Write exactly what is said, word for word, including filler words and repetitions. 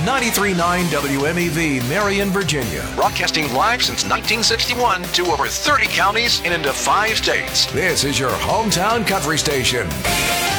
ninety-three point nine W M E V, Marion, Virginia. Broadcasting live since nineteen sixty-one to over thirty counties and into five states. This is your hometown country station.